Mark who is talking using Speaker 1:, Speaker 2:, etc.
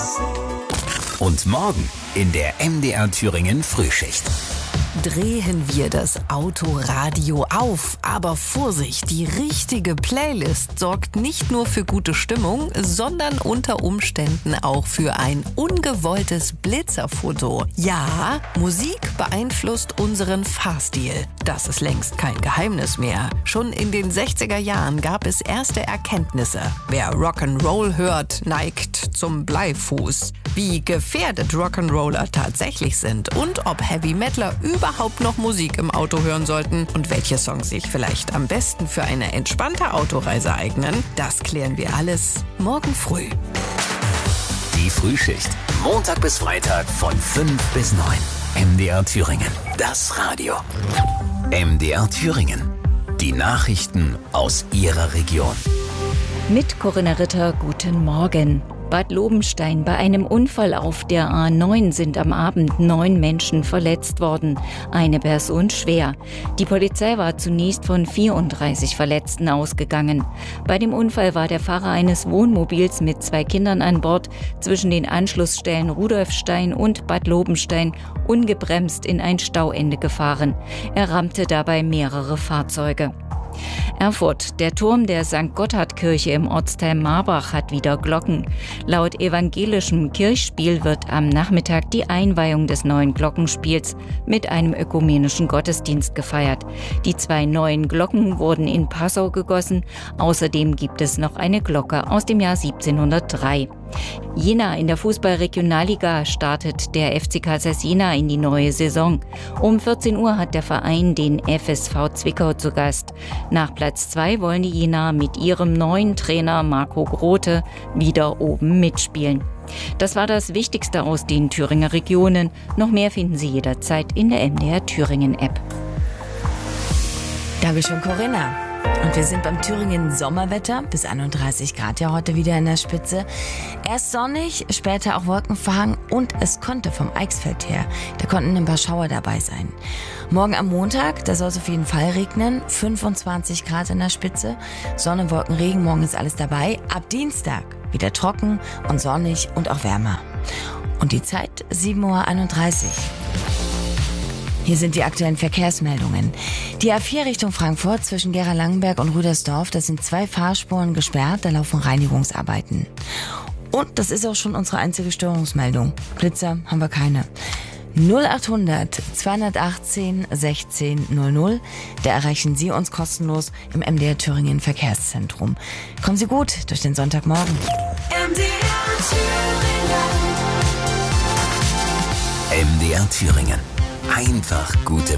Speaker 1: Und morgen in der MDR Thüringen Frühschicht.
Speaker 2: Drehen wir das Autoradio auf. Aber Vorsicht, die richtige Playlist sorgt nicht nur für gute Stimmung, sondern unter Umständen auch für ein ungewolltes Blitzerfoto. Ja, Musik beeinflusst unseren Fahrstil. Das ist längst kein Geheimnis mehr. Schon in den 60er Jahren gab es erste Erkenntnisse. Wer Rock'n'Roll hört, neigt zum Bleifuß. Wie gefährdet Rock'n'Roller tatsächlich sind und ob Heavy Metaler überhaupt noch Musik im Auto hören sollten und welche Songs sich vielleicht am besten für eine entspannte Autoreise eignen, das klären wir alles morgen früh.
Speaker 1: Die Frühschicht. Montag bis Freitag von 5 bis 9. MDR Thüringen. Das Radio. MDR Thüringen. Die Nachrichten aus Ihrer Region.
Speaker 3: Mit Corinna Ritter, guten Morgen. Bad Lobenstein. Bei einem Unfall auf der A9 sind am Abend 9 Menschen verletzt worden, eine Person schwer. Die Polizei war zunächst von 34 Verletzten ausgegangen. Bei dem Unfall war der Fahrer eines Wohnmobils mit 2 Kindern an Bord zwischen den Anschlussstellen Rudolfstein und Bad Lobenstein ungebremst in ein Stauende gefahren. Er rammte dabei mehrere Fahrzeuge. Erfurt. Der Turm der St. Gotthard-Kirche im Ortsteil Marbach hat wieder Glocken. Laut evangelischem Kirchspiel wird am Nachmittag die Einweihung des neuen Glockenspiels mit einem ökumenischen Gottesdienst gefeiert. Die 2 neuen Glocken wurden in Passau gegossen. Außerdem gibt es noch eine Glocke aus dem Jahr 1703. Jena. In der Fußball-Regionalliga startet der FC Kassel Jena in die neue Saison. Um 14 Uhr hat der Verein den FSV Zwickau zu Gast. Nach Platz 2 wollen die Jena mit ihrem neuen Trainer Marco Grote wieder oben mitspielen. Das war das Wichtigste aus den Thüringer Regionen. Noch mehr finden Sie jederzeit in der MDR Thüringen App.
Speaker 4: Dankeschön, Corinna. Und wir sind beim Thüringen Sommerwetter, bis 31 Grad ja heute wieder in der Spitze. Erst sonnig, später auch wolkenverhangen und es konnte vom Eichsfeld her, da konnten ein paar Schauer dabei sein. Morgen am Montag, da soll es auf jeden Fall regnen, 25 Grad in der Spitze, Sonne, Wolken, Regen, morgen ist alles dabei. Ab Dienstag wieder trocken und sonnig und auch wärmer. Und die Zeit 7:31 Uhr. Hier sind die aktuellen Verkehrsmeldungen. Die A4 Richtung Frankfurt zwischen Gera-Langenberg und Rüdersdorf, da sind 2 Fahrspuren gesperrt, da laufen Reinigungsarbeiten. Und das ist auch schon unsere einzige Störungsmeldung. Blitzer haben wir keine. 0800 218 16 00, da erreichen Sie uns kostenlos im MDR Thüringen Verkehrszentrum. Kommen Sie gut durch den Sonntagmorgen.
Speaker 1: MDR Thüringen. Einfach gute